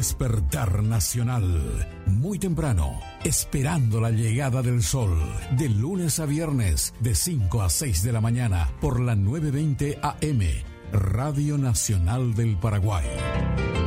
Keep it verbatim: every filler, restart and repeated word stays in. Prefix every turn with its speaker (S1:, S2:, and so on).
S1: Despertar Nacional. Muy temprano, esperando la llegada del sol. De lunes a viernes, de cinco a seis de la mañana, por la novecientos veinte A M, Radio Nacional del Paraguay.